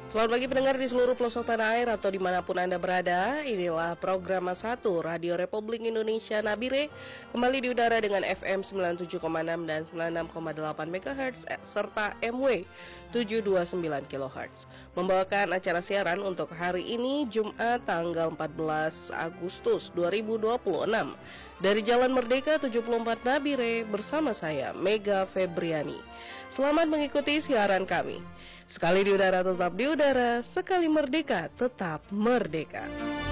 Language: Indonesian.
Selamat pagi pendengar di seluruh pelosok tanah air atau dimanapun Anda berada. Inilah program 1 Radio Republik Indonesia Nabire, kembali di udara dengan FM 97,6 dan 96,8 MHz serta MW 729 kHz. Membawakan acara siaran untuk hari ini Jumat tanggal 14 Agustus 2026 dari Jalan Merdeka 74 Nabire bersama saya Mega Febriani. Selamat mengikuti siaran kami. Sekali di udara tetap di udara, sekali merdeka tetap merdeka.